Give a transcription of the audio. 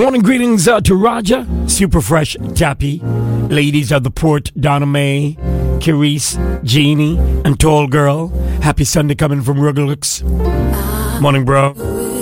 Morning greetings to Raja, Super Fresh, Tappy, ladies of the port, Donna Mae, Carice, Jeannie, and Tall Girl. Happy Sunday coming from Rugalux. Morning, bro.